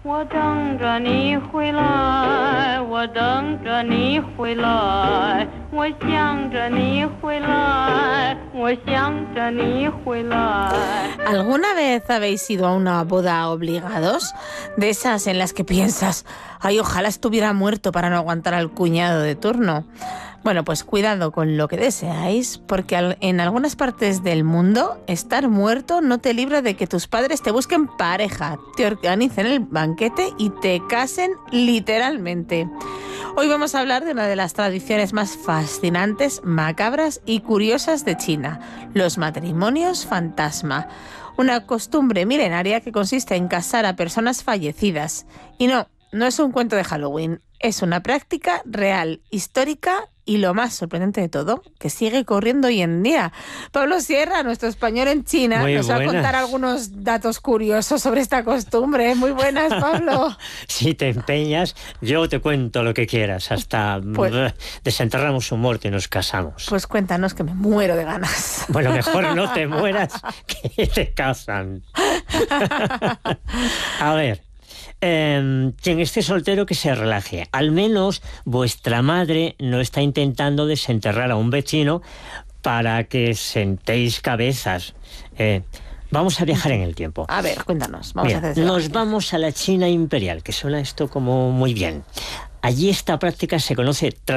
我等着你回来，我等着你回来，我想着你回来，我想着你回来。 ¿Alguna vez habéis ido a una boda obligados? De esas en las que piensas, ay, ojalá estuviera muerto para no aguantar al cuñado de turno. Bueno, pues cuidado con lo que deseáis, porque en algunas partes del mundo estar muerto no te libra de que tus padres te busquen pareja, te organicen el banquete y te casen literalmente. Hoy vamos a hablar de una de las tradiciones más fascinantes, macabras y curiosas de China, los matrimonios fantasma. Una costumbre milenaria que consiste en casar a personas fallecidas. Y no es un cuento de Halloween, es una práctica real, histórica y lo más sorprendente de todo, que sigue corriendo hoy en día. Pablo Sierra, nuestro español en China, nos va a contar algunos datos curiosos sobre esta costumbre. Muy buenas, Pablo. Si te empeñas, yo te cuento lo que quieras, hasta desenterramos un muerto y nos casamos. Pues cuéntanos, que me muero de ganas. Bueno, mejor no te mueras, que te casan. A ver, quien esté soltero que se relaje. Al menos vuestra madre no está intentando desenterrar a un vecino para que sentéis cabezas. Vamos a viajar en el tiempo. A ver, cuéntanos. Nos vamos a la China imperial, que suena esto como muy bien. Allí esta práctica se conoce